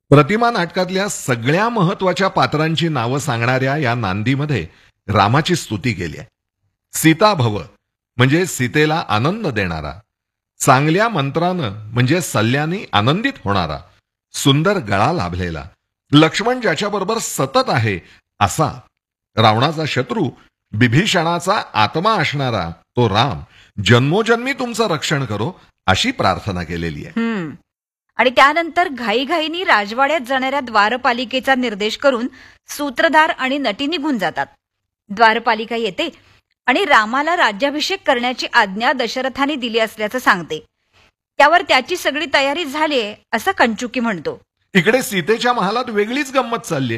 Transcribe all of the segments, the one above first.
प्रतिमा नाटकातल्या सगळ्या महत्वाच्या पात्रांची नावं सांगणाऱ्या या नांदीमध्ये रामाची स्तुती केली आहे. सीता भव म्हणजे सीतेला आनंद देणारा, चांगल्या मंत्रानं म्हणजे सल्ल्याने आनंदित होणारा, सुंदर गळा लाभलेला, लक्ष्मण ज्याच्याबरोबर सतत आहे असा, रावणाचा शत्रू बिभीषणाचा आत्मा असणारा तो राम जन्मोजन्मी तुमचं रक्षण करो अशी प्रार्थना केलेली आहे. आणि त्यानंतर घाईघाईनी राजवाड्यात जाणाऱ्या द्वारपालिकेचा निर्देश करून सूत्रधार आणि नटी निघून जातात. द्वारपालिका येते आणि रामाला राज्याभिषेक करण्याची आज्ञा दशरथाने दिली असल्याचं सांगते. त्यावर त्याची सगळी तयारी झालीये असं कंचुकी म्हणतो. इकडे सीतेच्या महालात वेगळीच गंमत चाललीये.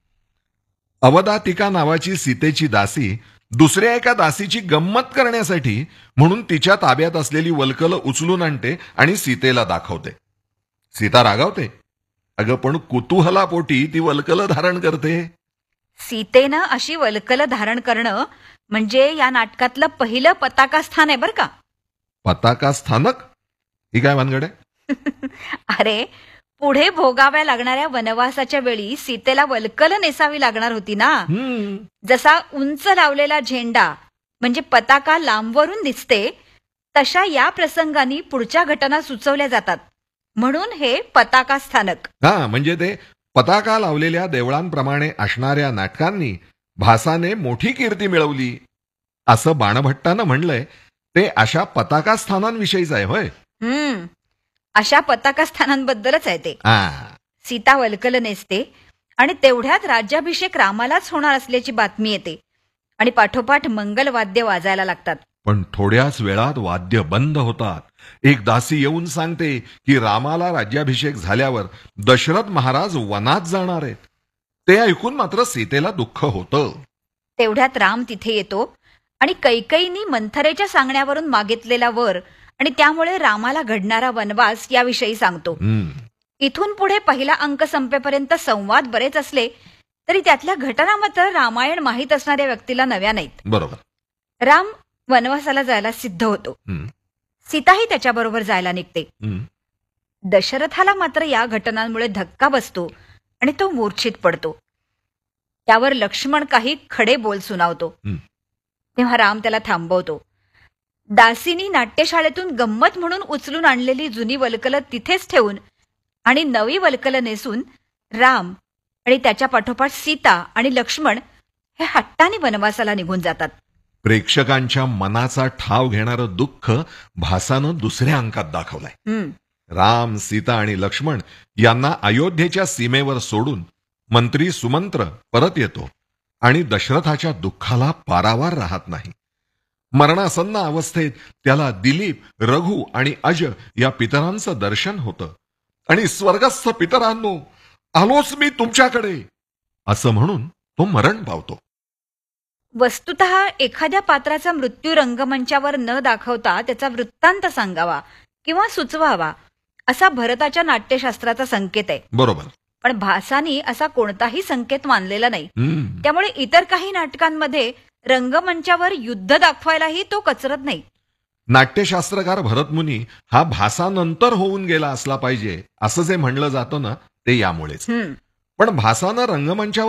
अवधातिका नावाची सीतेची दासी दुसऱ्या एका दासीची गंमत करण्यासाठी म्हणून तिच्या ताब्यात असलेली वल्कलं उचलून आणते आणि सीतेला दाखवते. सीता रागावते. अगं पण कुतूहलापोटी ती वल्कलं धारण करते. सीतेनं अशी वल्कलं धारण करणं म्हणजे या नाटकातलं पहिलं पताका स्थान आहे बरं का. पताका स्थानक ही काय भानगड आहे? अरे, पुढे भोगाव्या लागणाऱ्या वनवासाच्या वेळी सीतेला वल्कलं नेसावी लागणार होती ना. जसा उंच लावलेला झेंडा म्हणजे पताका लांबवरून दिसते, तशा या प्रसंगानी पुढच्या घटना सुचवल्या जातात. म्हणून हे पताका स्थानक. म्हणजे ते पताका लावलेल्या देवळांप्रमाणे असणाऱ्या नाटकांनी भासाने मोठी कीर्ती मिळवली असं बाणभट्टानं म्हणलंय. ते अशा पताका स्थानांविषयीच आहे होय. अशा पताका स्थानांबद्दलच आहे ते. सीता वल्कलं नेसते आणि तेवढ्यात राज्याभिषेक रामालाच होणार असल्याची बातमी येते आणि पाठोपाठ मंगलवाद्य वाजायला लागतात. पण थोड्याच वेळात वाद्य बंद होतात. एक दासी येऊन सांगते की रामाला राज्याभिषेक झाल्यावर दशरथ महाराज वनात जाणार आहेत. ते ऐकून मात्र सीतेला दुःख होतं. तेवढ्यात राम तिथे येतो आणि कैकेयीनी मंथरेच्या सांगण्यावरून मागितलेला वर आणि त्यामुळे रामाला घडणारा वनवास याविषयी सांगतो. इथून पुढे पहिला अंक संपेपर्यंत संवाद बरेच असले तरी त्यातल्या घटना मात्र रामायण माहीत असणाऱ्या व्यक्तीला नव्या नाहीत. बरोबर. राम वनवासाला जायला सिद्ध होतो. सीताही त्याच्याबरोबर जायला निघते. दशरथाला मात्र या घटनांमुळे धक्का बसतो आणि तो मूर्छित पडतो. त्यावर लक्ष्मण काही खडे बोल सुनावतो. तेव्हा राम त्याला थांबवतो. दासीनी नाट्यशाळेतून गंमत म्हणून उचलून आणलेली जुनी वल्कलं तिथेच ठेवून आणि नवी वल्कलं नेसून राम आणि त्याच्या पाठोपाठ सीता आणि लक्ष्मण हे हट्टाने वनवासाला निघून जातात. प्रेक्षकांच्या मनाचा ठाव घेणारं दुःख भासानं दुसऱ्या अंकात दाखवलंय. राम, सीता आणि लक्ष्मण यांना अयोध्येच्या सीमेवर सोडून मंत्री सुमंत्र परत येतो आणि दशरथाच्या दुःखाला पारावार राहत नाही. मरणासन्न अवस्थेत त्याला दिलीप, रघु आणि अज या पितरांचं दर्शन होतं आणि स्वर्गस्थ पितरांनो, आलोच मी तुमच्याकडे असं म्हणून तो मरण पावतो. वस्तुतः एखाद्या पात्राचा मृत्यू रंगमंचावर न दाखवता त्याचा वृत्तांत सांगावा किंवा सुचवावा असा भरताच्या नाट्यशास्त्राचा संकेत आहे. बरोबर. पण भासानी असा कोणताही संकेत मानलेला नाही. त्यामुळे इतर काही नाटकांमध्ये रंगमंचावर युद्ध दाखवायलाही तो कचरत नाही. नाट्यशास्त्रकार भरतमुनी हा भासानंतर होऊन गेला असला पाहिजे असं जे म्हणलं जातं ना, ते यामुळेच. पण भासानं रंगमंचावर